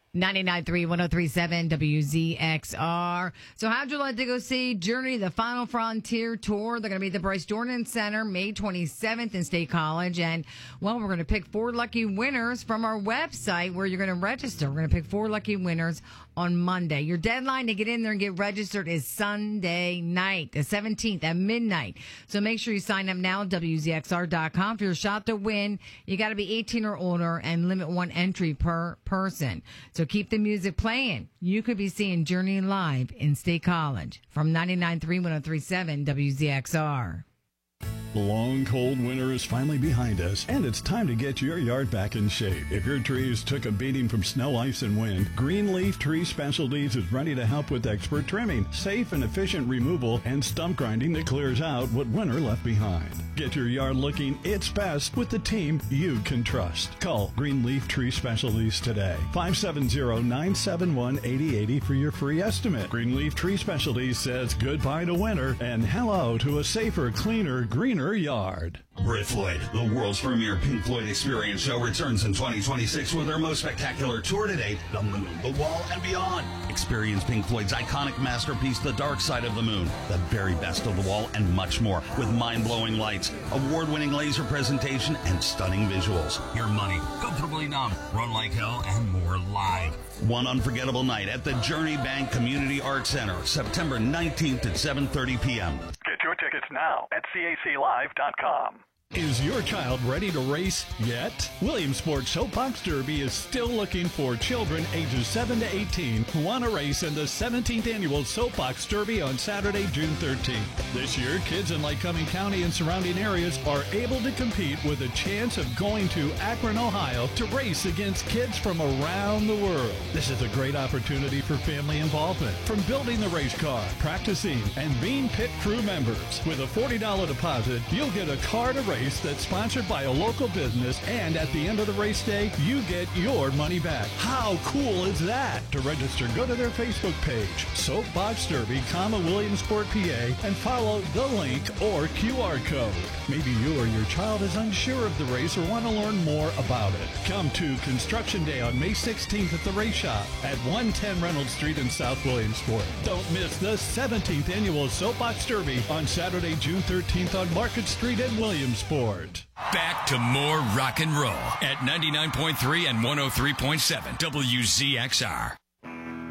99.3, 103.7 WZXR. So how'd you like to go see Journey, the Final Frontier Tour? They're going to be at the Bryce Jordan Center May 27th in State College. And, well, we're going to pick 4 lucky winners from our website where you're going to register. We're going to pick 4 lucky winners on Monday. Your deadline to get in there and get registered is Sunday night, the 17th at midnight. So make sure you sign up now at WZXR.com for your shot to win. You got to be 18 or older and limit 1 entry per person. So keep the music playing. You could be seeing Journey live in State College from 99.3, 103.7 WZXR. The long, cold winter is finally behind us, and it's time to get your yard back in shape. If your trees took a beating from snow, ice, and wind, Greenleaf Tree Specialties is ready to help with expert trimming, safe and efficient removal, and stump grinding that clears out what winter left behind. Get your yard looking its best with the team you can trust. Call Greenleaf Tree Specialties today. 570-971-8080 for your free estimate. Greenleaf Tree Specialties says goodbye to winter and hello to a safer, cleaner, greener yard. Brit Floyd, the world's premier Pink Floyd experience show, returns in 2026 with their most spectacular tour to date, The Moon, The Wall, and Beyond. Experience Pink Floyd's iconic masterpiece, The Dark Side of the Moon, the very best of The Wall, and much more, with mind-blowing lights, award-winning laser presentation, and stunning visuals. Your money, Comfortably Numb, Run Like Hell, and more live. One unforgettable night at the Journey Bank Community Arts Center, September 19th at 7:30 p.m. Get your tickets now at CACLive.com. Is your child ready to race yet? Williamsport Soapbox Derby is still looking for children ages 7 to 18 who want to race in the 17th Annual Soapbox Derby on Saturday, June 13th. This year, kids in Lycoming County and surrounding areas are able to compete with a chance of going to Akron, Ohio to race against kids from around the world. This is a great opportunity for family involvement, from building the race car, practicing, and being pit crew members. With a $40 deposit, you'll get a car to race that's sponsored by a local business, and at the end of the race day, you get your money back. How cool is that? To register, go to their Facebook page, Soapbox Derby, Williamsport, PA, and follow the link or QR code. Maybe you or your child is unsure of the race or want to learn more about it. Come to Construction Day on May 16th at the Race Shop at 110 Reynolds Street in South Williamsport. Don't miss the 17th Annual Soapbox Derby on Saturday, June 13th on Market Street in Williamsport. Back to more rock and roll at 99.3 and 103.7 WZXR.